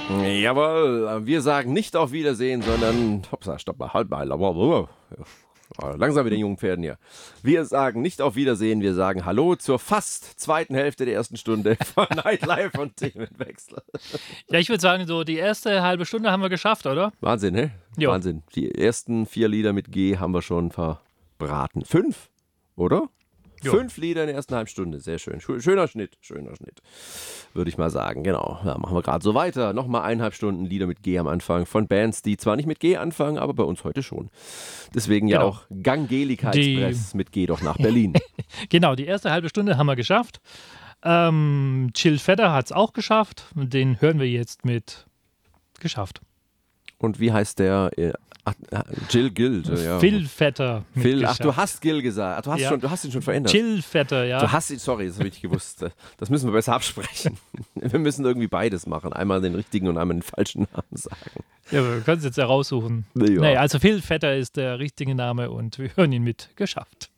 Jawohl, wir sagen nicht auf Wiedersehen, sondern, hoppsa, stopp mal, halt mal, langsam mit den jungen Pferden hier. Wir sagen nicht auf Wiedersehen, wir sagen Hallo zur fast zweiten Hälfte der ersten Stunde von Nightlife und Themenwechsel. Ja, ich würde sagen, so die erste halbe Stunde haben wir geschafft, oder? Wahnsinn, ne? Jo. Wahnsinn. Die ersten 4 Lieder mit G haben wir schon verbraten. 5, oder? Jo. 5 Lieder in der ersten halben Stunde, sehr schön. Schöner Schnitt, würde ich mal sagen. Genau, ja, machen wir gerade so weiter. Nochmal 1,5 Stunden Lieder mit G am Anfang von Bands, die zwar nicht mit G anfangen, aber bei uns heute schon. Deswegen ja Genau. auch Gangelika Express mit G doch nach Berlin. Genau, die erste halbe Stunde haben wir geschafft. Chill Vetter hat es auch geschafft. Den hören wir jetzt mit geschafft. Und wie heißt der? Jill Gild. Ja. Phil Vetter. mit Phil, ach, geschafft. du hast Gil gesagt. Ach, du hast ihn schon verändert. Chill Vetter, ja. Du hast ihn, sorry, das habe ich nicht gewusst. Das müssen wir besser absprechen. Wir müssen irgendwie beides machen. Einmal den richtigen und einmal den falschen Namen sagen. Ja, wir können es jetzt heraussuchen. Ja. Nee, also Phil Vetter ist der richtige Name und wir hören ihn mit geschafft.